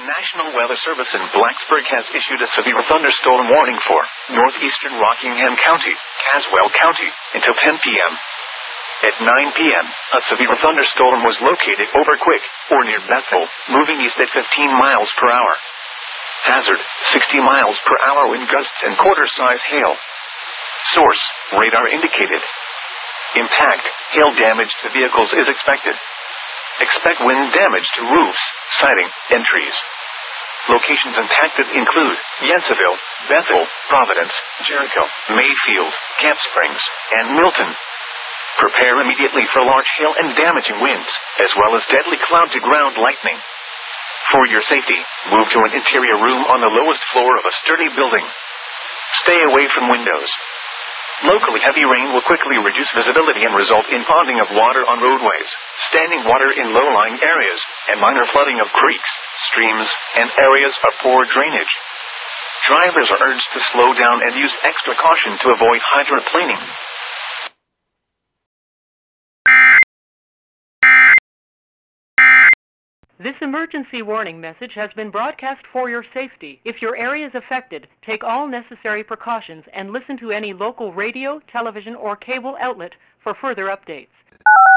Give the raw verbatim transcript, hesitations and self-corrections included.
National Weather Service in Blacksburg has issued a severe thunderstorm warning for northeastern Rockingham County, Caswell County, until ten p.m. At nine p.m., a severe thunderstorm was located over Quick, or near Bethel, moving east at fifteen miles per hour. Hazard, sixty miles per hour wind gusts and quarter-size hail. Source, radar indicated. Impact, hail damage to vehicles is expected. Expect wind damage to roofs, siding, and trees. Locations impacted include Yanceville, Bethel, Providence, Jericho, Mayfield, Camp Springs, and Milton. Prepare immediately for large hail and damaging winds, as well as deadly cloud-to-ground lightning. For your safety, move to an interior room on the lowest floor of a sturdy building. Stay away from windows. Locally heavy rain will quickly reduce visibility and result in ponding of water on roadways, standing water in low-lying areas, and minor flooding of creeks, streams, and areas of poor drainage. Drivers are urged to slow down and use extra caution to avoid hydroplaning. This emergency warning message has been broadcast for your safety. If your area is affected, take all necessary precautions and listen to any local radio, television, or cable outlet for further updates.